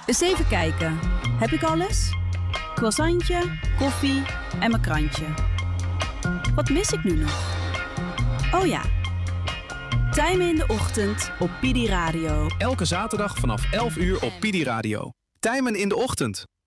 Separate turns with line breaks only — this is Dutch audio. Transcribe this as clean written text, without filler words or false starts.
Eens even kijken. Heb ik alles? Croissantje, koffie en mijn krantje. Wat mis ik nu nog? Oh ja. Tijmen in de ochtend op Pidi Radio.
Elke zaterdag vanaf 11 uur op Pidi Radio. Tijmen in de ochtend.